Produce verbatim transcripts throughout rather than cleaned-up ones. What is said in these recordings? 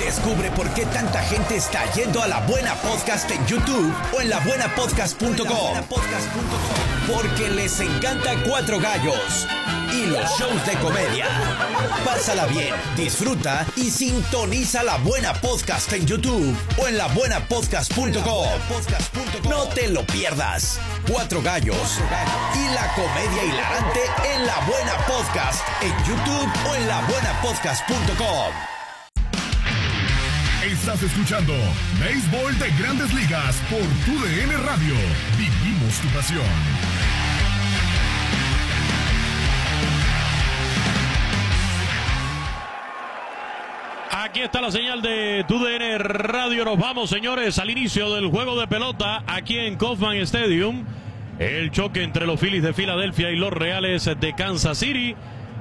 Descubre por qué tanta gente está yendo a La Buena Podcast en YouTube o en la buena podcast punto com. Porque les encanta Cuatro Gallos y los shows de comedia. Pásala bien, disfruta y sintoniza La Buena Podcast en YouTube o en la buena podcast punto com. No te lo pierdas. Cuatro Gallos y la comedia hilarante en La Buena Podcast en YouTube o en la buena podcast punto com. Estás escuchando Béisbol de Grandes Ligas por Tu D N Radio. Vivimos tu pasión. Aquí está la señal de Tu D N Radio. Nos vamos, señores, al inicio del juego de pelota aquí en Kauffman Stadium. El choque entre los Phillies de Filadelfia y los Reales de Kansas City.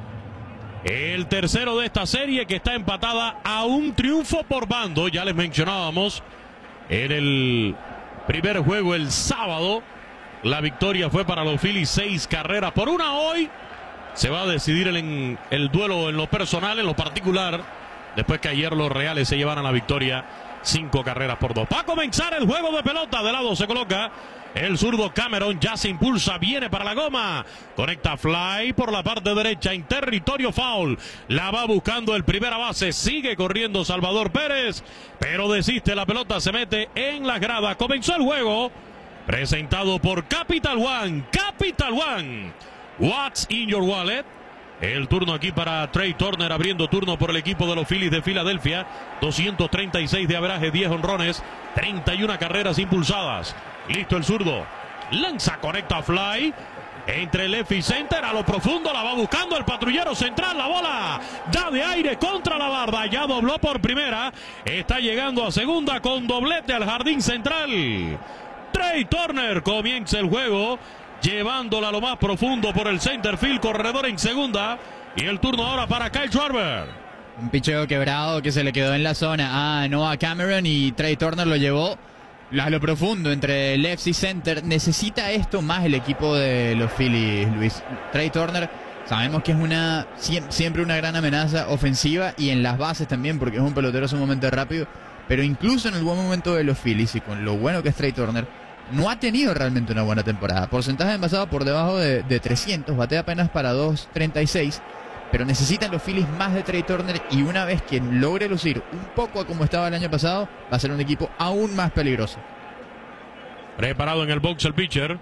El tercero de esta serie que está empatada a un triunfo por bando. Ya les mencionábamos en el primer juego el sábado. La victoria fue para los Phillies, seis carreras por una. Hoy se va a decidir el, el duelo en lo personal, en lo particular, después que ayer los Reales se llevaran la victoria, cinco carreras por dos. Va a comenzar el juego de pelota. De lado se coloca el zurdo Cameron, ya se impulsa, viene para la goma, conecta fly por la parte derecha en territorio foul, la va buscando el primera base, sigue corriendo Salvador Pérez, pero desiste, la pelota se mete en las gradas. Comenzó el juego, presentado por Capital One, Capital One, what's in your wallet. El turno aquí para Trey Turner, abriendo turno por el equipo de los Phillies de Filadelfia. doscientos treinta y seis de average, diez honrones, treinta y una carreras impulsadas. Listo el zurdo, lanza, conecta fly entre left y center, a lo profundo la va buscando el patrullero central, la bola da de aire contra la barda, ya dobló por primera, está llegando a segunda con doblete al jardín central. Trey Turner comienza el juego llevándola a lo más profundo por el center field, corredor en segunda, y el turno ahora para Kyle Schwarber. Un picheo quebrado que se le quedó en la zona a Noah Cameron y Trey Turner lo llevó a lo profundo entre left y center. Necesita esto más el equipo de los Phillies, Luis. Trey Turner sabemos que es una siempre una gran amenaza ofensiva y en las bases también, porque es un pelotero sumamente rápido, pero incluso en el buen momento de los Phillies y con lo bueno que es Trey Turner, no ha tenido realmente una buena temporada. Porcentaje de envasado por debajo de, de trescientos, batea apenas para dos treinta y seis, pero necesitan los Phillies más de Trey Turner, y una vez que logre lucir un poco a como estaba el año pasado, va a ser un equipo aún más peligroso. Preparado en el box el pitcher.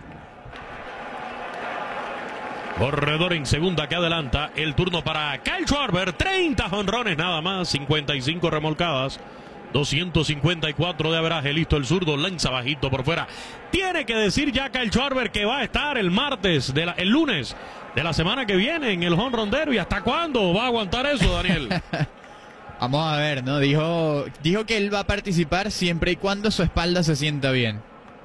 Corredor en segunda que adelanta. El turno para Kyle Schwarber, treinta jonrones nada más, cincuenta y cinco remolcadas, doscientos cincuenta y cuatro de average. Listo el zurdo, lanza bajito por fuera. Tiene que decir ya Kyle Schwarber que va a estar el martes, de la, el lunes de la semana que viene en el Home Run Derby. ¿Hasta cuándo va a aguantar eso, Daniel? Vamos a ver, ¿no? Dijo, dijo que él va a participar siempre y cuando su espalda se sienta bien.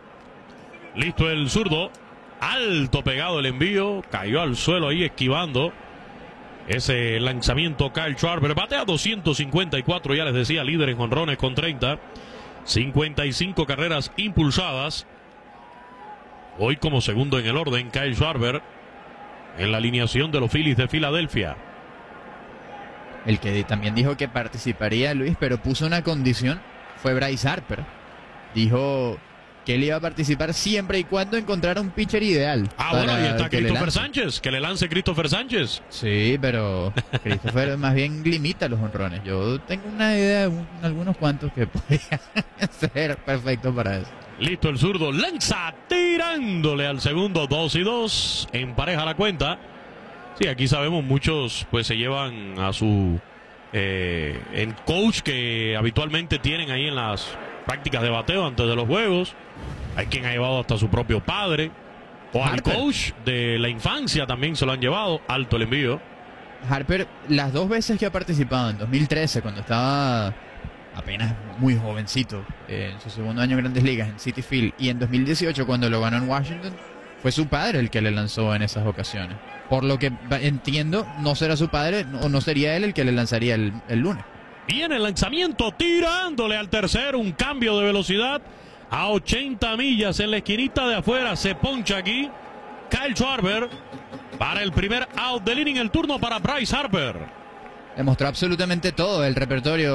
Listo el zurdo, alto pegado el envío, cayó al suelo ahí esquivando ese lanzamiento. Kyle Schwarber batea doscientos cincuenta y cuatro, ya les decía, líder en jonrones con treinta, cincuenta y cinco carreras impulsadas. Hoy como segundo en el orden Kyle Schwarber en la alineación de los Phillies de Filadelfia. El que también dijo que participaría, Luis, pero puso una condición, fue Bryce Harper. Dijo que él iba a participar siempre y cuando encontrara un pitcher ideal. Ah, bueno, ahí está Christopher Sánchez, que le lance Christopher Sánchez. Sí, pero Christopher más bien limita los honrones. Yo tengo una idea de un, algunos cuantos que podrían ser perfectos para eso. Listo el zurdo, lanza tirándole al segundo, dos y dos, empareja la cuenta. Sí, aquí sabemos muchos pues se llevan a su eh, en coach que habitualmente tienen ahí en las prácticas de bateo antes de los juegos. Hay quien ha llevado hasta su propio padre, o al coach de la infancia también se lo han llevado. Alto el envío. Harper, las dos veces que ha participado, en dos mil trece, cuando estaba apenas muy jovencito, eh, en su segundo año en Grandes Ligas, en Citi Field, y en dos mil dieciocho, cuando lo ganó en Washington, fue su padre el que le lanzó en esas ocasiones. Por lo que entiendo, no será su padre, o no sería él el que le lanzaría el, el lunes. Viene el lanzamiento, tirándole al tercero, un cambio de velocidad a ochenta millas en la esquinita de afuera. Se poncha aquí Kyle Schwarber para el primer out del inning. El turno para Bryce Harper. Demostró absolutamente todo el repertorio